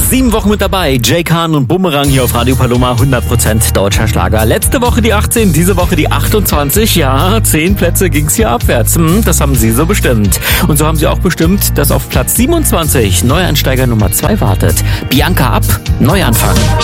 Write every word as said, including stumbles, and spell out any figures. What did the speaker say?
Sieben Wochen mit dabei. Jay Khan und Bumerang hier auf Radio Paloma. hundert Prozent deutscher Schlager. Letzte Woche die achtzehn, diese Woche die achtundzwanzig. Ja, zehn Plätze ging's hier abwärts. Hm, das haben Sie so bestimmt. Und so haben Sie auch bestimmt, dass auf Platz siebenundzwanzig Neueinsteiger Nummer zwei wartet. Bianca Ab, Neuanfang.